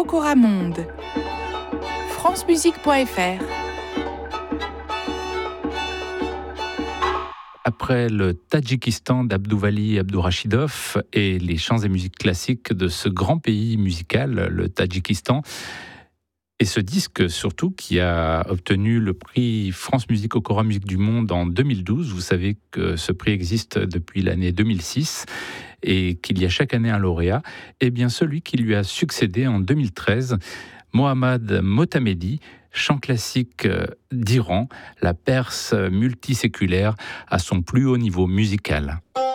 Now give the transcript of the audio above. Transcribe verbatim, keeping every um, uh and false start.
Okora Monde. francemusique point f r. Après le Tadjikistan d'Abdouvali Abdourachidov et les chants et musiques classiques de ce grand pays musical, le Tadjikistan, et ce disque surtout qui a obtenu le prix France Musique Okora Musique du Monde en deux mille douze. Vous savez que ce prix existe depuis l'année deux mille six et qu'il y a chaque année un lauréat. Et bien celui qui lui a succédé en deux mille treize, Mohammad Motamedi, chant classique d'Iran, la Perse multiséculaire à son plus haut niveau musical.